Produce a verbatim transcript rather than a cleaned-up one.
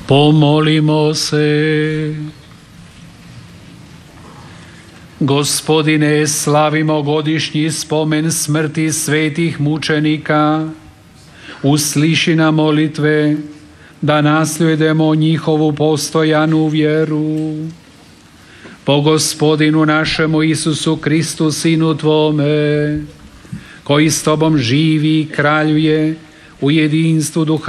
Pomolimo se. Gospodine, slavimo godišnji spomen smrti svetih mučenika. Usliši nam molitve da nasljedujemo njihovu postojanu vjeru. Po Gospodinu našemu Isusu Kristu, Sinu Tvome, koji s Tobom živi i kraljuje u jedinstvu Duha